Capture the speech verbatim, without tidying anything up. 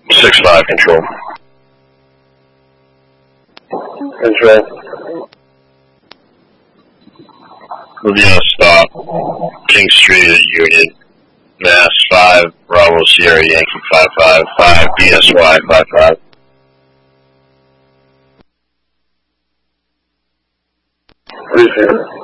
six five control. Control. Moving on stop. King Street at Union. Mass five, Bravo Sierra Yankee five five five, B S Y five five. Receiver.